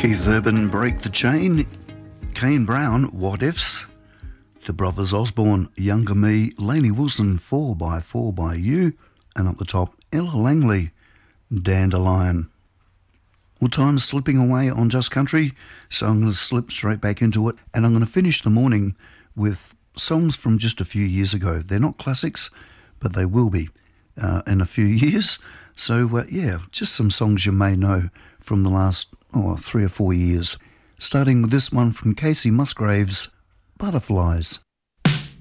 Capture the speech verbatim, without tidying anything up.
Keith Urban, Break the Chain. Kane Brown, What Ifs. The Brothers Osborne, Younger Me. Lainey Wilson, four by four by You. And up the top, Ella Langley, Dandelion. Well, time's slipping away on Just Country, so I'm going to slip straight back into it. And I'm going to finish the morning with songs from just a few years ago. They're not classics, but they will be uh, in a few years. So, uh, yeah, just some songs you may know from the last oh, three or four years. Starting with this one from Casey Musgraves, Butterflies.